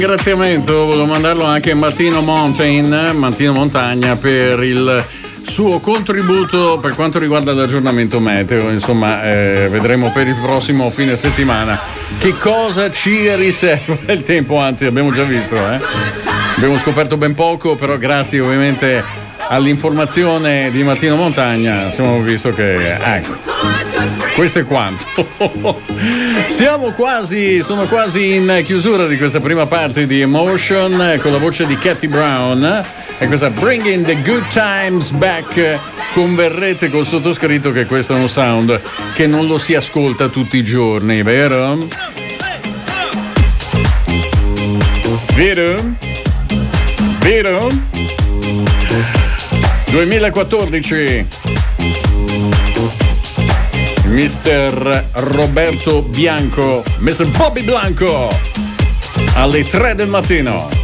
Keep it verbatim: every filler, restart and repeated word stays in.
Ringraziamento volevo mandarlo anche a Martino Mountain, Martino Montagna, per il suo contributo per quanto riguarda l'aggiornamento meteo. Insomma, eh, vedremo per il prossimo fine settimana che cosa ci riserva il tempo. Anzi, abbiamo già visto, eh? Abbiamo scoperto ben poco, però grazie ovviamente all'informazione di Martino Montagna abbiamo visto che, ecco, questo è quanto. Siamo quasi, sono quasi in chiusura di questa prima parte di Emotion con la voce di Katy Brown e questa Bringing the Good Times Back. Converrete col sottoscritto che questo è un sound che non lo si ascolta tutti i giorni, vero? Vero? Vero? duemilaquattordici, mister Roberto Bianco, mister Bobby Blanco, alle tre del mattino.